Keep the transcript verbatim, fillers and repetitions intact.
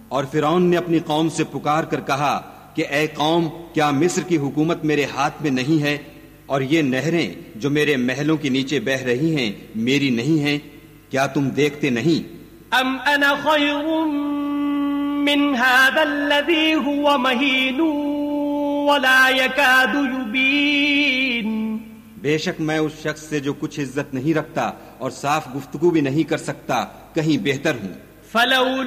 और फिरौन ने अपनी कौम से पुकार कर कहा कि ऐ कौम, क्या मिस्र की हुकूमत मेरे हाथ में नहीं है और ये नहरें जो मेरे महलों के नीचे बह रही हैं मेरी नहीं हैं? क्या तुम देखते नहीं? अम अना खैरुम मिन हादल्लज़ी हुवा महीन वला यकादु युबीन। बेशक मैं उस शख्स से जो कुछ इज्जत नहीं रखता और साफ गुफ्तगू भी नहीं कर सकता कहीं बेहतर हूँ।